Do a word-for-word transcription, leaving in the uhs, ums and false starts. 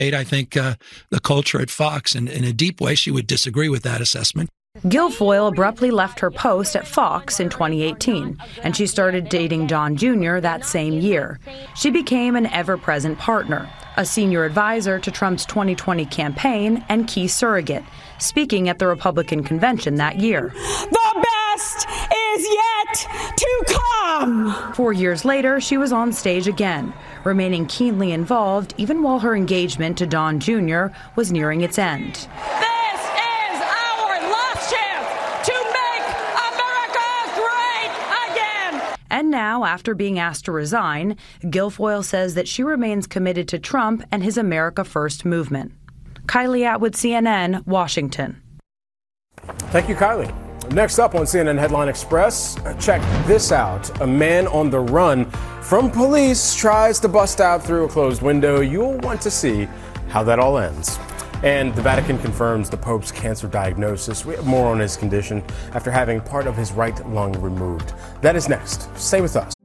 I think uh, the culture at Fox, and in a deep way, she would disagree with that assessment. Guilfoyle abruptly left her post at Fox in twenty eighteen, and she started dating Don Junior that same year. She became an ever-present partner, a senior advisor to Trump's twenty twenty campaign and key surrogate, speaking at the Republican convention that year. The best is yet to come! Four years later, she was on stage again, remaining keenly involved even while her engagement to Don Junior was nearing its end. And now, after being asked to resign, Guilfoyle says that she remains committed to Trump and his America First movement. Kylie Atwood, C N N, Washington. Thank you, Kylie. Next up on C N N Headline Express, check this out. A man on the run from police tries to bust out through a closed window. You'll want to see how that all ends. And the Vatican confirms the Pope's cancer diagnosis. We have more on his condition after having part of his right lung removed. That is next. Stay with us.